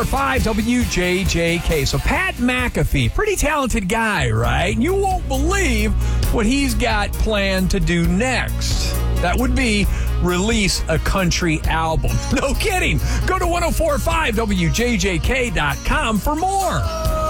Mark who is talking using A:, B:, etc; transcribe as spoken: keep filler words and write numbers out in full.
A: five W J J K. So Pat McAfee, pretty talented guy, right? You won't believe what he's got planned to do next. That would be release a country album. No kidding. Go to ten forty-five W J J K dot com for more.